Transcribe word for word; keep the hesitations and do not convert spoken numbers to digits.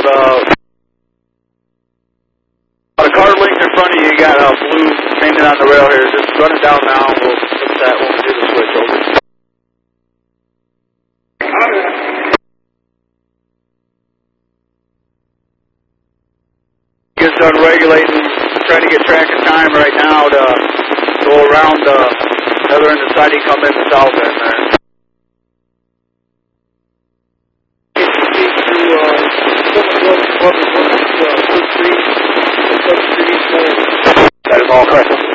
uh, the car link in front of you, you got uh, blue painted on the rail here. Just run it down now, and we'll fix that when we do the switch, over. Gets done regulating, trying to get track of time right now to go around the other end of the siding, come in the south end there. That is all correct.